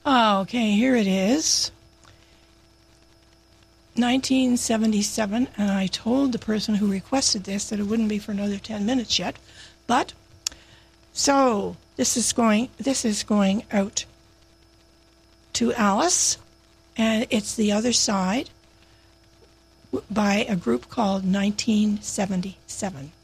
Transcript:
Okay, here it is. 1977, and I told the person who requested this that it wouldn't be for another 10 minutes yet. But, so, this is going out to Alice, and it's The Other Side by a group called 1977.